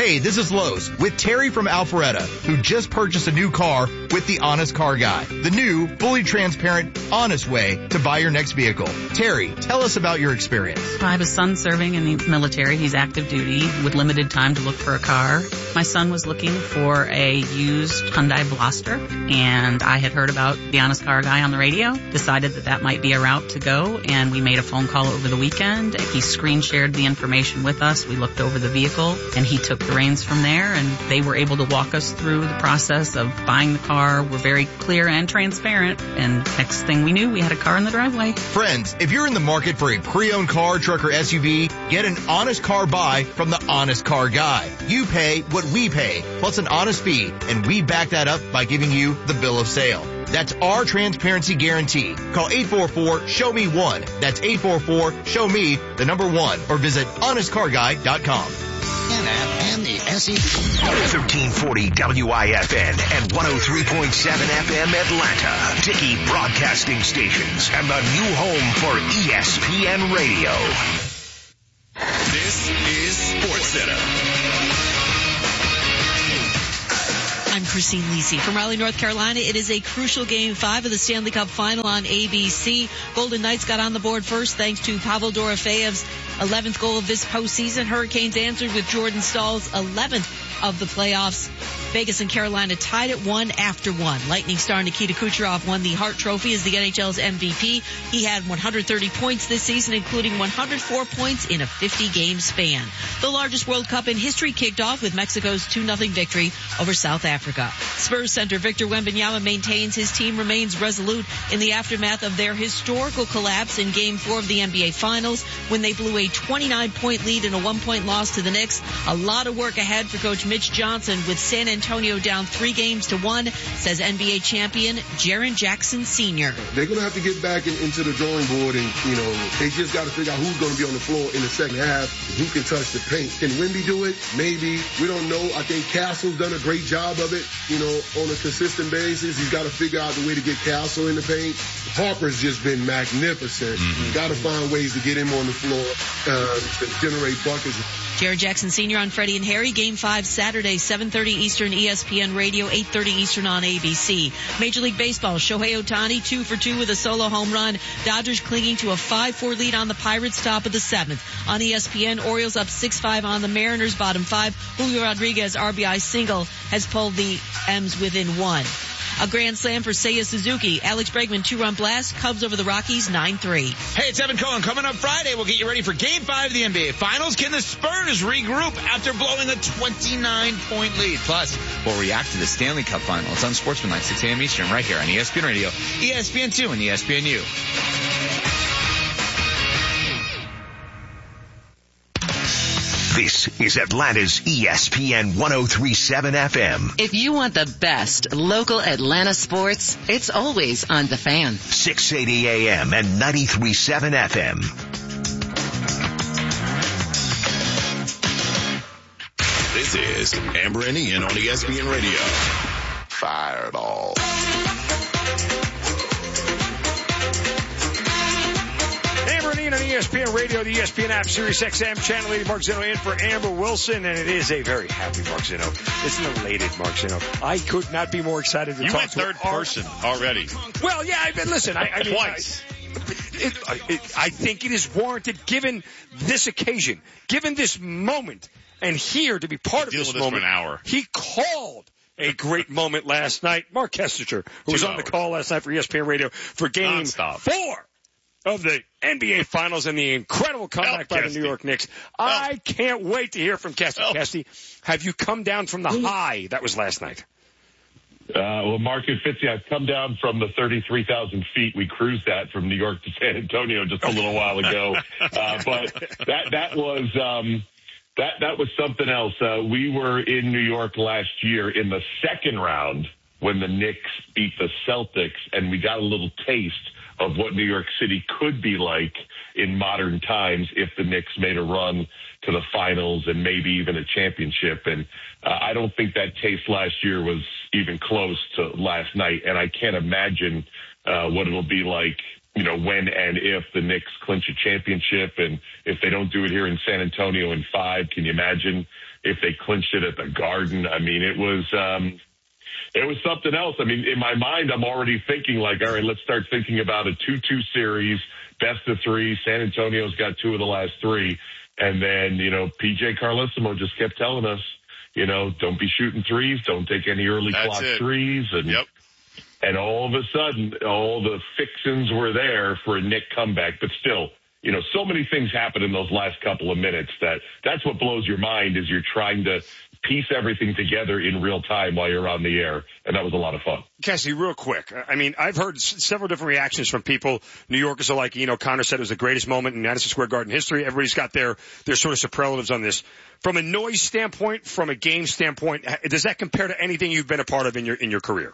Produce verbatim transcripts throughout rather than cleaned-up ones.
Hey, this is Lowe's with Terry from Alpharetta, who just purchased a new car with the Honest Car Guy, the new, fully transparent, honest way to buy your next vehicle. Terry, tell us about your experience. I have a son serving in the military. He's active duty with limited time to look for a car. My son was looking for a used Hyundai Veloster, and I had heard about the Honest Car Guy on the radio, decided that that might be a route to go, and we made a phone call over the weekend. He screen shared the information with us. We looked over the vehicle, and he took the reins from there, and they were able to walk us through the process of buying the car. We're very clear and transparent, and next thing we knew, we had a car in the driveway. Friends, if you're in the market for a pre-owned car, truck, or S U V, get an honest car buy from the Honest Car Guy. You pay what we pay, plus an honest fee, and we back that up by giving you the bill of sale. That's our transparency guarantee. Call eight four four, show me one. That's eight four four, show me the number one, or visit honest car guy dot com. And the S E thirteen forty W I F N and one oh three point seven F M Atlanta. Dickey Broadcasting Stations and the new home for E S P N Radio. This is SportsCenter. I'm Christine Lisi from Raleigh, North Carolina. It is a crucial game five of the Stanley Cup Final on A B C. Golden Knights got on the board first thanks to Pavel Dorofeyev's eleventh goal of this postseason. Hurricanes answered with Jordan Stahl's eleventh of the playoffs. Vegas and Carolina tied at one after one. Lightning star Nikita Kucherov won the Hart Trophy as the N H L's M V P. He had one hundred thirty points this season, including one hundred four points in a fifty-game span. The largest World Cup in history kicked off with Mexico's two nothing victory over South Africa. Spurs center Victor Wembanyama maintains his team remains resolute in the aftermath of their historical collapse in Game four of the N B A Finals when they blew a twenty-nine point lead in a one-point loss to the Knicks. A lot of work ahead for Coach Mitch Johnson with San Antonio down three games to one, says N B A champion Jaren Jackson Senior They're going to have to get back in, into the drawing board, and, you know, they just got to figure out who's going to be on the floor in the second half, who can touch the paint. Can Wemby do it? Maybe. We don't know. I think Castle's done a great job of it, you know, on a consistent basis. He's got to figure out the way to get Castle in the paint. Harper's just been magnificent. Mm-hmm. Got to find ways to get him on the floor uh, to generate buckets. Jaren Jackson Senior on Freddie and Harry. Game five Saturday, seven thirty Eastern, E S P N Radio, eight thirty Eastern on A B C. Major League Baseball, Shohei Ohtani, two for two with a solo home run. Dodgers clinging to a five four lead on the Pirates, top of the seventh. On E S P N, Orioles up six five on the Mariners, bottom five. Julio Rodriguez R B I single has pulled the M's within one. A grand slam for Seiya Suzuki. Alex Bregman, two-run blast. Cubs over the Rockies, nine three. Hey, it's Evan Cohen. Coming up Friday, we'll get you ready for Game five of the N B A Finals. Can the Spurs regroup after blowing a twenty-nine point lead? Plus, we'll react to the Stanley Cup Final. It's on Sportsmanlike, six a.m. Eastern, right here on E S P N Radio, E S P N two, and E S P N U. This is Atlanta's E S P N one oh three point seven F M. If you want the best local Atlanta sports, it's always on The Fan. six eighty A M and ninety-three point seven F M. This is Amber and Ian on E S P N Radio. Fireball. On E S P N Radio, the E S P N app, Sirius X M, channel eighty, Mark Zeno in for Amber Wilson, and it is a very happy Mark Zeno. It's an elated Mark Zeno. I could not be more excited to you talk went to third our, person already. Well, yeah, I mean, listen, I, I mean, twice. I, it, it, I think it is warranted given this occasion, given this moment, and here to be part of Deal this with moment. This for an hour. He called a great moment last night. Mark Kestecher, who was Two on hours. the call last night for E S P N Radio for Game Non-stop. Four of the N B A Finals and the incredible comeback Help, by Kesty. the New York Knicks. Help. I can't wait to hear from Kesty. Help. Kesty, have you come down from the high that was last night? Uh, well, Mark and Fitzy, I've come down from the thirty-three thousand feet we cruised at from New York to San Antonio just a little while ago. Uh, but that, that was, um, that, that was something else. Uh, we were in New York last year in the second round when the Knicks beat the Celtics, and we got a little taste of what New York City could be like in modern times if the Knicks made a run to the finals and maybe even a championship. And uh, I don't think that taste last year was even close to last night. And I can't imagine uh, what it'll be like, you know, when and if the Knicks clinch a championship. And if they don't do it here in San Antonio in five, can you imagine, if they clinched it at the Garden. I mean, it was, um, it was something else. I mean, in my mind, I'm already thinking like, all right, let's start thinking about a two two series, best of three. San Antonio's got two of the last three. And then, you know, P J Carlesimo just kept telling us, you know, don't be shooting threes. Don't take any early That's clock it. threes. And, yep. and all of a sudden, all the fixins were there for a Knick comeback. But still, you know, so many things happen in those last couple of minutes that that's what blows your mind is you're trying to piece everything together in real time while you're on the air. And that was a lot of fun. Cassie, real quick. I mean, I've heard s- several different reactions from people. New Yorkers are like, you know, Connor said it was the greatest moment in Madison Square Garden history. Everybody's got their, their sort of superlatives on this. From a noise standpoint, from a game standpoint, does that compare to anything you've been a part of in your, in your career?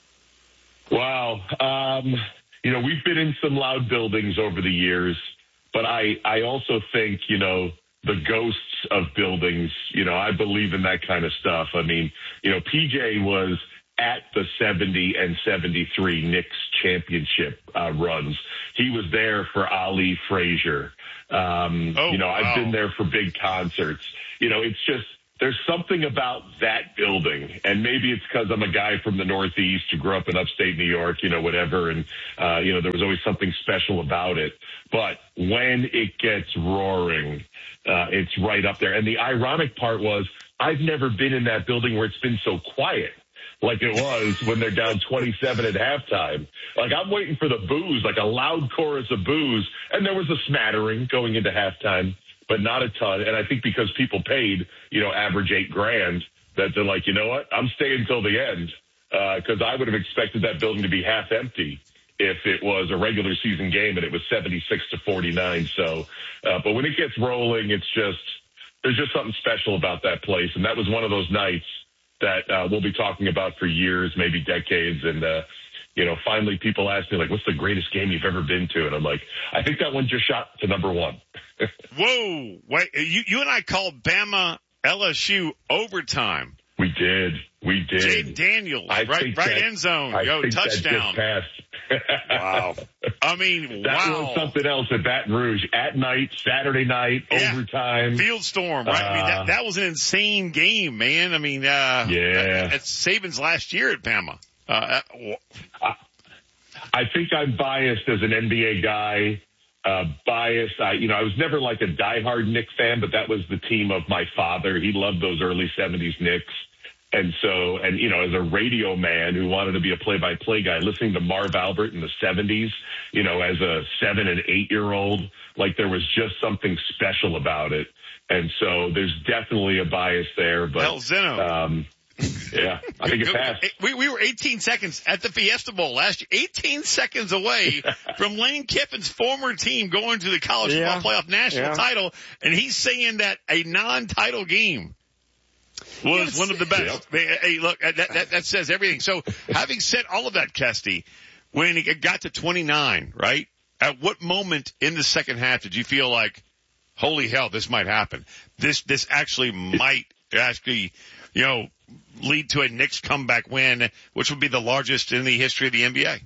Wow. Um, you know, we've been in some loud buildings over the years, but I, I also think, you know, the ghosts of buildings, you know, I believe in that kind of stuff. I mean, you know, P J was at the seventy and seventy-three Knicks championship uh, runs. He was there for Ali Frazier. Um, oh, you know, wow. I've been there for big concerts. You know, it's just, there's something about that building, and maybe it's because I'm a guy from the Northeast who grew up in upstate New York, you know, whatever, and, uh, you know, there was always something special about it. But when it gets roaring, uh, it's right up there. And the ironic part was I've never been in that building where it's been so quiet like it was when they're down twenty-seven at halftime. Like, I'm waiting for the boos, like a loud chorus of boos, and there was a smattering going into halftime, but not a ton. And I think because people paid, you know, average eight grand, that they're like, you know what, I'm staying till the end, because uh, I would have expected that building to be half empty if it was a regular season game and it was seventy-six to forty-nine. So, uh, but when it gets rolling, it's just, there's just something special about that place. And that was one of those nights that uh, we'll be talking about for years, maybe decades. And, uh, you know, finally people ask me, like, what's the greatest game you've ever been to? And I'm like, I think that one just shot to number one. Whoa. Wait, you, you and I called Bama L S U overtime. We did. We did. Jaden Daniels, I right, think right that, end zone. I Yo, think touchdown. That just passed. Wow. I mean, that wow. was something else at Baton Rouge. At night, Saturday night, yeah. overtime. Field storm, right? Uh, I mean, that, that was an insane game, man. I mean, uh, yeah. That's Saban's last year at Bama. Uh, I, I think I'm biased as an N B A guy. Uh, biased. I, you know, I was never like a diehard Knicks fan, but that was the team of my father. He loved those early seventies Knicks. And so, and, you know, as a radio man who wanted to be a play-by-play guy, listening to Marv Albert in the seventies, you know, as a seven and eight-year-old, like there was just something special about it. And so there's definitely a bias there. But, Hell, Zeno. Um, yeah, I think it passed. We, we were eighteen seconds at the Fiesta Bowl last year, eighteen seconds away from Lane Kiffin's former team going to the college yeah. football playoff national yeah. title, and he's saying that a non-title game was yes. one of the best. Yep. Hey, look, that, that, that says everything. So having said all of that, Kesty, when it got to twenty-nine, right, at what moment in the second half did you feel like, holy hell, this might happen? This, this actually might actually, you know, lead to a Knicks comeback win, which would be the largest in the history of the N B A?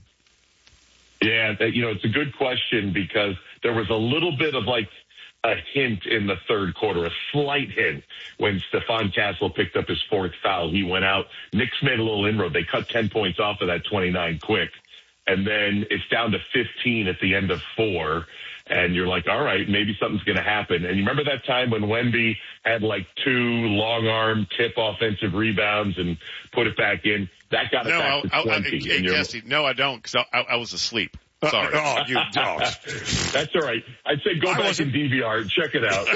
Yeah, you know, it's a good question because there was a little bit of like a hint in the third quarter, a slight hint when Stephon Castle picked up his fourth foul. He went out. Knicks made a little inroad. They cut ten points off of that twenty-nine quick. And then it's down to fifteen at the end of four. And you're like, all right, maybe something's going to happen. And you remember that time when Wemby had like two long arm tip offensive rebounds and put it back in? That got it no, back I, to twenty. I, I, Jesse, no, I don't, because I, I was asleep. Sorry. oh, you dog. That's all right. I'd say go I back wasn't... and D V R and check it out.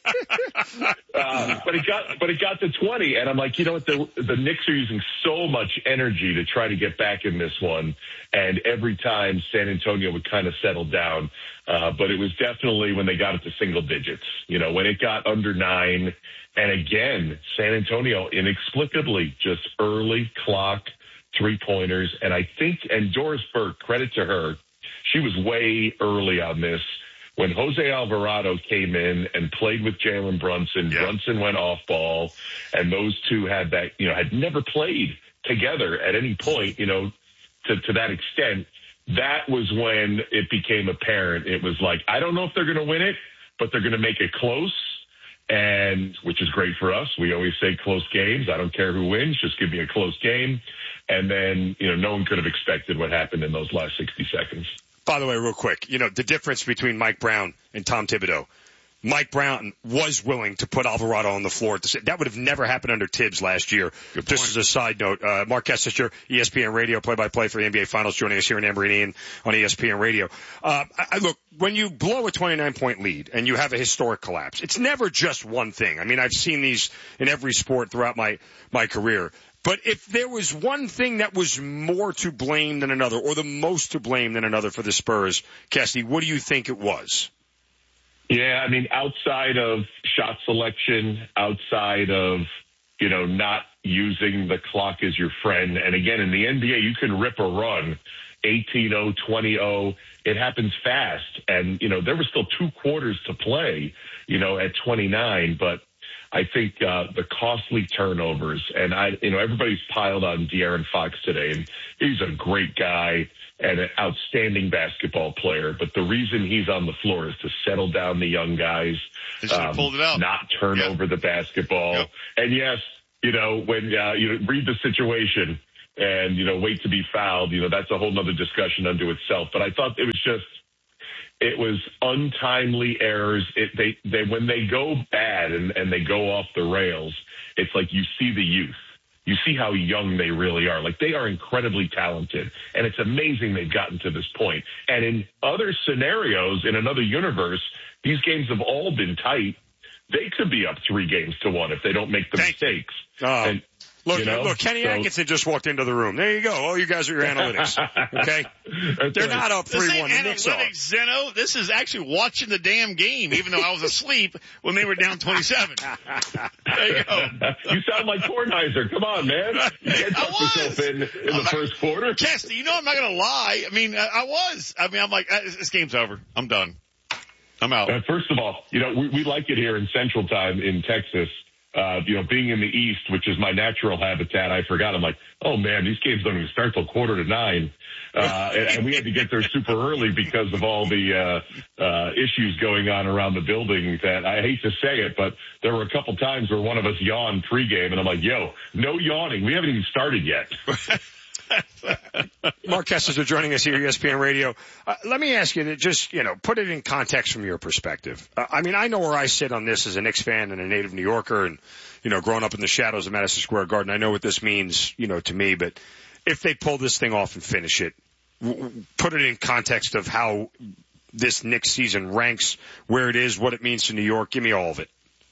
uh, but it got, but it got to twenty, and I'm like, you know what? The, the Knicks are using so much energy to try to get back in this one, and every time San Antonio would kind of settle down. Uh, but it was definitely when they got it to single digits. You know, when it got under nine, and again, San Antonio inexplicably just early clock three pointers, and I think, and Doris Burke, credit to her. She was way early on this. When Jose Alvarado came in and played with Jalen Brunson, yeah. Brunson went off ball, and those two had that, you know, had never played together at any point, you know, to, to that extent. That was when it became apparent. It was like, I don't know if they're going to win it, but they're going to make it close. and which is great for us. We always say close games. I don't care who wins, just give me a close game. And then, you know, no one could have expected what happened in those last sixty seconds. By the way, real quick, you know, the difference between Mike Brown and Tom Thibodeau. Mike Brown was willing to put Alvarado on the floor. That would have never happened under Tibbs last year. Just as a side note, uh, Mark Kessinger, E S P N Radio, play-by-play for the N B A Finals, joining us here in Amber and Ian on E S P N Radio. Uh, I, look, when you blow a twenty-nine point lead and you have a historic collapse, it's never just one thing. I mean, I've seen these in every sport throughout my, my career. But if there was one thing that was more to blame than another, or the most to blame than another for the Spurs, Kesty, what do you think it was? Yeah, I mean, outside of shot selection, outside of, you know, not using the clock as your friend. And again, in the N B A, you can rip a run eighteen oh, twenty oh. It happens fast. And, you know, there were still two quarters to play, you know, at twenty-nine. But I think uh, the costly turnovers, and I, you know, everybody's piled on De'Aaron Fox today, and he's a great guy and an outstanding basketball player. But the reason he's on the floor is to settle down the young guys, um, pulled it out. Not turn yep. over the basketball. Yep. And yes, you know, when uh, you know, read the situation and, you know, wait to be fouled, you know, that's a whole nother discussion unto itself. But I thought it was just, it was untimely errors. It, they, they, when they go bad and, and they go off the rails, it's like you see the youth. You see how young they really are. Like, they are incredibly talented, and it's amazing they've gotten to this point. And in other scenarios, in another universe, these games have all been tight. They could be up three games to one if they don't make the Thank mistakes. Oh. And, Look, you know? look, Kenny so, Atkinson just walked into the room. There you go. Oh, you guys are your analytics. Okay? They're not up three one. The Knicks are. Zeno, this is actually watching the damn game, even though I was asleep when they were down twenty-seven. There you go. You sound like Kornheiser. Come on, man. You can't talk yourself in, in the first quarter. Kesty, you know I'm not going to lie. I mean, I, I was. I mean, I'm like, this game's over. I'm done. I'm out. Uh, first of all, you know, we, we like it here in Central Time in Texas. Uh, you know, being in the East, which is my natural habitat, I forgot. I'm like, oh man, these games don't even start till quarter to nine. Uh, and, and we had to get there super early because of all the, uh, uh, issues going on around the building that I hate to say it, but there were a couple times where one of us yawned pregame and I'm like, yo, no yawning. We haven't even started yet. Mark Kessinger joining us here at E S P N Radio. Uh, let me ask you to just, you know, put it in context from your perspective. Uh, I mean, I know where I sit on this as a Knicks fan and a native New Yorker and, you know, growing up in the shadows of Madison Square Garden. I know what this means, you know, to me, but if they pull this thing off and finish it, w- put it in context of how this Knicks season ranks, where it is, what it means to New York. Give me all of it.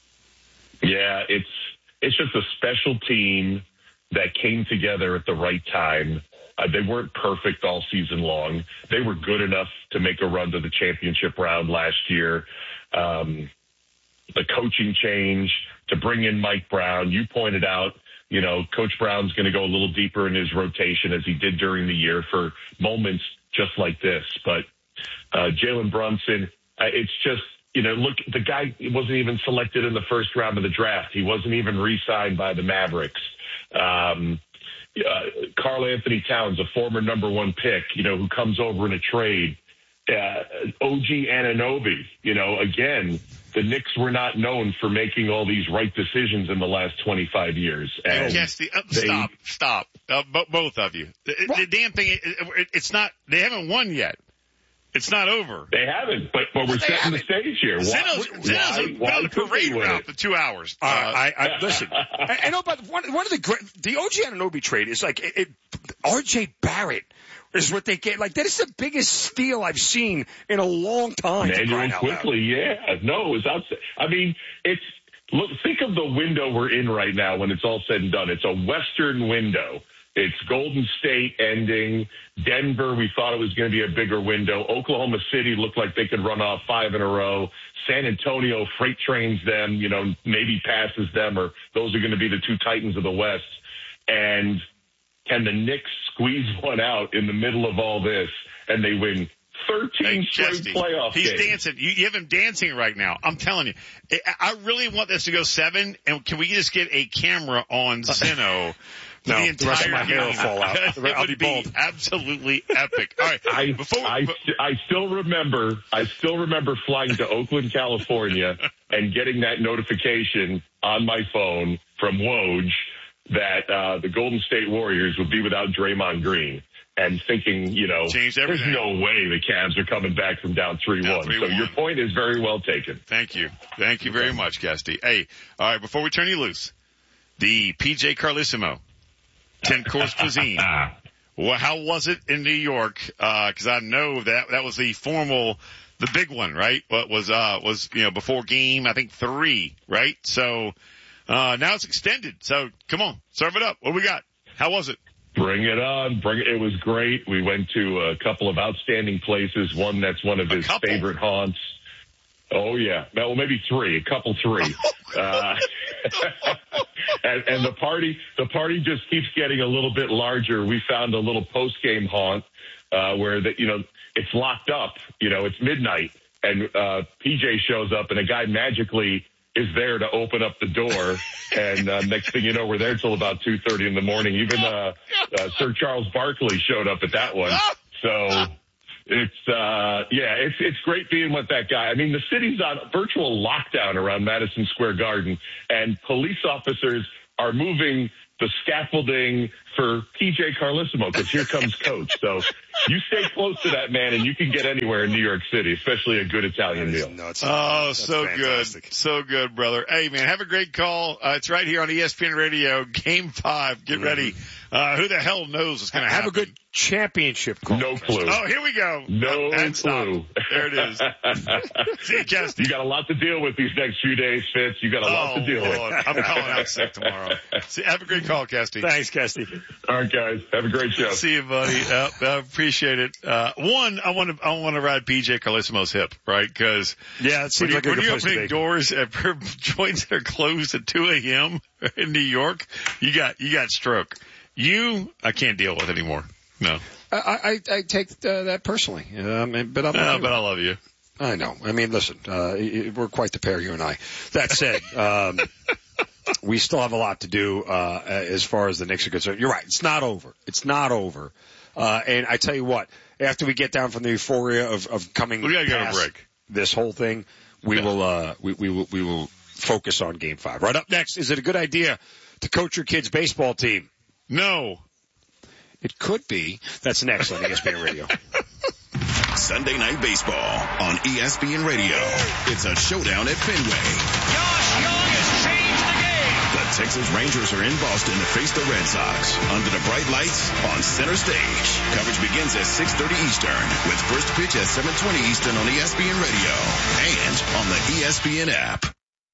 Yeah, it's, it's just a special team that came together at the right time. Uh, they weren't perfect all season long. They were good enough to make a run to the championship round last year. Um, the coaching change to bring in Mike Brown, you pointed out, you know, Coach Brown's going to go a little deeper in his rotation as he did during the year for moments just like this. But uh, Jalen Brunson, uh, it's just, you know, look, the guy wasn't even selected in the first round of the draft. He wasn't even re-signed by the Mavericks. Um, uh, Karl Anthony Towns, a former number one pick, you know, who comes over in a trade. Uh, O G Anunoby, you know, again, the Knicks were not known for making all these right decisions in the last twenty-five years. And yes, the, uh, they, stop, stop, uh, b- both of you. The, the damn thing, it, it, it's not, they haven't won yet. It's not over. They haven't, but, but we're but setting the stage here. Zeno's, why, Zeno's why, been why on a parade route for two hours. Uh, I, I, listen, I, I know about one, one of the great, the O G Anunoby trade is like, it, it, R J Barrett is what they get. Like, that is the biggest steal I've seen in a long time. Manuel quickly, yeah. No, it was outside. I mean, it's, look, think of the window we're in right now when it's all said and done. It's a Western window. It's Golden State ending. Denver, we thought it was going to be a bigger window. Oklahoma City looked like they could run off five in a row. San Antonio freight trains them, you know, maybe passes them, or those are going to be the two titans of the West. And can the Knicks squeeze one out in the middle of all this and they win thirteen straight playoff He's games? dancing. You, you have him dancing right now. I'm telling you. I really want this to go seven, and can we just get a camera on Zeno No, the the rest of my entire hair will game. fall out. It I'll would be bald. absolutely epic. All right. I, Before, I, I still remember, I still remember flying to Oakland, California and getting that notification on my phone from Woj that, uh, the Golden State Warriors would be without Draymond Green. And thinking, you know, Changed there's everything. no way the Cavs are coming back from down three one. So your point is very well taken. Thank you. Thank you very much, Casty. Hey, all right, before we turn you loose, the P J Carlissimo ten-course cuisine. Well, how was it in New York? Uh, cause I know that that was the formal, the big one, right? What was, uh, was, you know, before game, I think three, right? So, uh, now it's extended. So come on, serve it up. What we got? How was it? Bring it on. Bring it. It was great. We went to a couple of outstanding places. One that's one of his favorite haunts. Oh yeah. Well, maybe three, a couple three. uh, and, and the party, the party just keeps getting a little bit larger. We found a little post-game haunt, uh, where the, you know, it's locked up, you know, it's midnight and, uh, P J shows up and a guy magically is there to open up the door. And, uh, next thing you know, we're there till about two thirty in the morning. Even, uh, uh, Sir Charles Barkley showed up at that one. So it's, uh, yeah, it's, it's great being with that guy. I mean, the city's on virtual lockdown around Madison Square Garden and police officers are moving the scaffolding for P J Carlissimo because here comes Coach. So you stay close to that man and you can get anywhere in New York City, especially a good Italian meal. Nuts. Oh, That's so fantastic. good. So good, brother. Hey, man, have a great call. Uh, it's right here on E S P N Radio, Game five. Get mm-hmm. ready. Uh, who the hell knows what's going to happen? Have a good championship call. No clue. Oh, here we go. No oh, clue. There it is. See you, Casty. You got a lot to deal with these next few days, Fitz. You got a oh, lot to deal Lord. with. I'm calling out sick tomorrow. See, have a great call, Casty. Thanks, Casty. All right, guys. Have a great show. See you, buddy. Uh, I appreciate it. Uh, one, I want to, I want to ride P J Carlissimo's hip, right? Cause yeah, it seems when, like you, when you're place opening doors at joints that are closed at two a.m. in New York, you got, you got stroke. You, I can't deal with anymore. No. I, I, I take uh, that personally. Um, but I'm, no, but I love you. I know. I mean, listen, uh, we're quite the pair, you and I. That said, um, we still have a lot to do, uh, as far as the Knicks are concerned. You're right. It's not over. It's not over. Uh, and I tell you what, after we get down from the euphoria of, of coming we gotta past go to break. This whole thing, we yeah. will, uh, we, we will, we will focus on game five. Right up next, is it a good idea to coach your kid's baseball team? No. It could be. That's next on E S P N Radio. Sunday Night Baseball on E S P N Radio. It's a showdown at Fenway. Josh Young has changed the game. The Texas Rangers are in Boston to face the Red Sox under the bright lights on center stage. Coverage begins at six thirty Eastern with first pitch at seven twenty Eastern on E S P N Radio and on the E S P N app.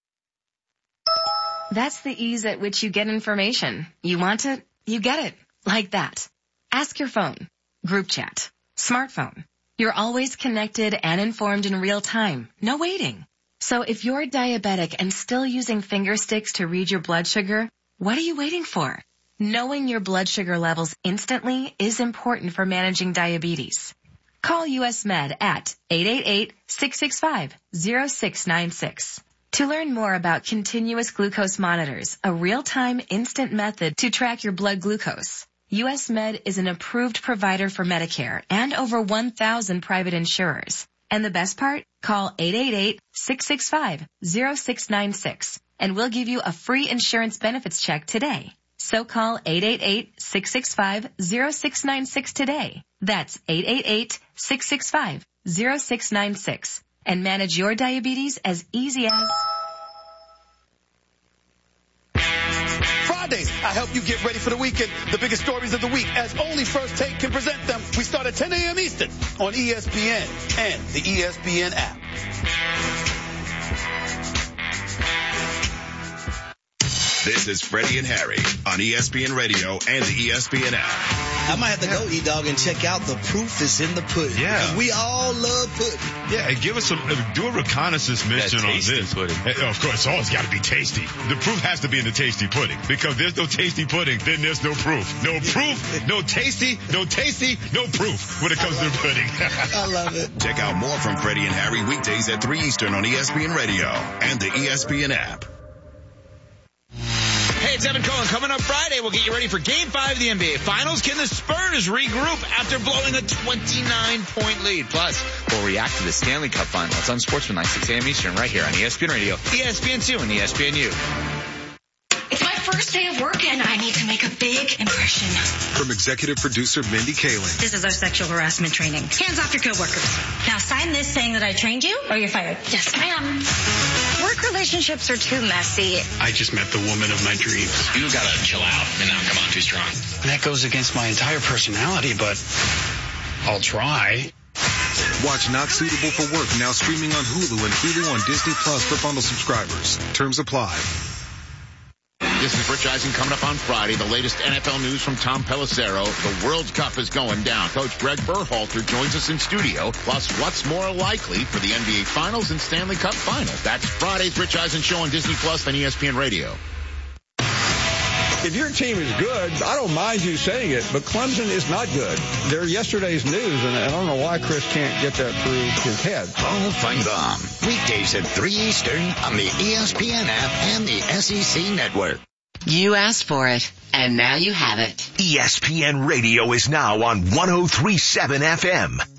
That's the ease at which you get information. You want it, you get it. Like that. Ask your phone. Group chat. Smartphone. You're always connected and informed in real time. No waiting. So if you're diabetic and still using finger sticks to read your blood sugar, what are you waiting for? Knowing your blood sugar levels instantly is important for managing diabetes. Call U S Med at eight eight eight, six six five, zero six nine six. To learn more about continuous glucose monitors, a real-time instant method to track your blood glucose, U S Med is an approved provider for Medicare and over one thousand private insurers. And the best part? Call eight eight eight, six six five, zero six nine six and we'll give you a free insurance benefits check today. So call eight eight eight, six six five, zero six nine six today. That's eight eight eight, six six five, zero six nine six. And manage your diabetes as easy as... Fridays, I help you get ready for the weekend. The biggest stories of the week, as only First Take can present them. We start at ten a.m. Eastern on E S P N and the E S P N app. This is Freddie and Harry on E S P N Radio and the E S P N app. I might have to go, E-Dog, and check out The Proof is in the Pudding. Yeah. Because we all love pudding. Yeah, give us some, uh, do a reconnaissance mission on this. Pudding. Uh, of course, it's always got to be tasty. The proof has to be in the tasty pudding. Because there's no tasty pudding, then there's no proof. No proof, no tasty, no tasty, no proof when it comes to pudding. I love it. Check out more from Freddie and Harry weekdays at three Eastern on E S P N Radio and the E S P N app. Hey, it's Evan Cohen. Coming up Friday, we'll get you ready for Game five of the N B A Finals. Can the Spurs regroup after blowing a twenty-nine point lead? Plus, we'll react to the Stanley Cup Final. It's on Sportsman, six a.m. Eastern, right here on E S P N Radio, E S P N two, and E S P N U. It's my first day of work, and I need to make a big impression. From executive producer Mindy Kaling. This is our sexual harassment training. Hands off your coworkers. Now sign this saying that I trained you, or you're fired. Yes, ma'am. Work relationships are too messy. I just met the woman of my dreams. You gotta chill out and not come on too strong. That goes against my entire personality, but I'll try. Watch Not Suitable for Work now streaming on Hulu and Hulu on Disney Plus for bundle subscribers. Terms apply. This is Rich Eisen coming up on Friday. The latest N F L news from Tom Pelissero. The World Cup is going down. Coach Greg Berhalter joins us in studio. Plus, what's more likely for the N B A Finals and Stanley Cup Final? That's Friday's Rich Eisen Show on Disney Plus and E S P N Radio. If your team is good, I don't mind you saying it, but Clemson is not good. They're yesterday's news, and I don't know why Chris can't get that through his head. Paul Feinbaum, weekdays at three Eastern on the E S P N app and the S E C Network. You asked for it, and now you have it. E S P N Radio is now on one oh three point seven F M.